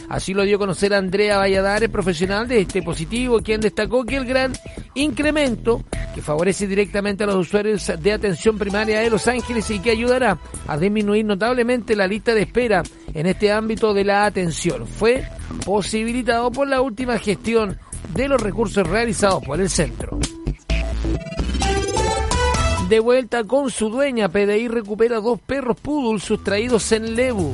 Así lo dio a conocer Andrea Valladares, profesional de este dispositivo, quien destacó que el gran incremento que favorece directamente a los usuarios de atención primaria de Los Ángeles y que ayudará a disminuir notablemente la lista de espera en este ámbito de la atención fue posibilitado por la última gestión de los recursos realizados por el centro. De vuelta con su dueña, PDI recupera 2 perros poodle sustraídos en Lebu.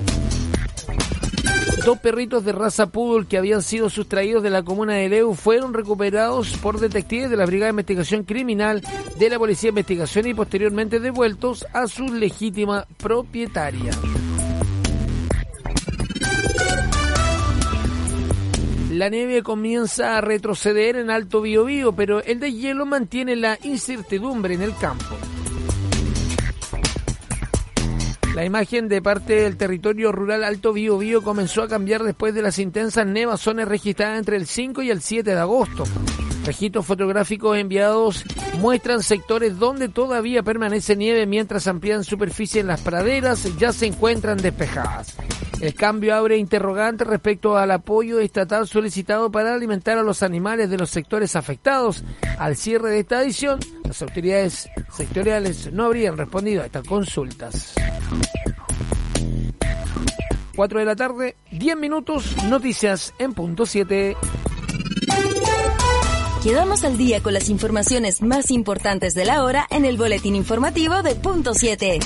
2 perritos de raza poodle que habían sido sustraídos de la comuna de Lebu fueron recuperados por detectives de la Brigada de Investigación Criminal de la Policía de Investigación y posteriormente devueltos a su legítima propietaria. La nieve comienza a retroceder en Alto Biobío, pero el deshielo mantiene la incertidumbre en el campo. La imagen de parte del territorio rural Alto Biobío comenzó a cambiar después de las intensas nevazones registradas entre el 5 y el 7 de agosto. Registros fotográficos enviados muestran sectores donde todavía permanece nieve mientras amplían superficie en las praderas ya se encuentran despejadas. El cambio abre interrogantes respecto al apoyo estatal solicitado para alimentar a los animales de los sectores afectados. Al cierre de esta edición, las autoridades sectoriales no habrían respondido a estas consultas. 4 de la tarde, 10 minutos, noticias en punto 7. Quedamos al día con las informaciones más importantes de la hora en el boletín informativo de punto 7.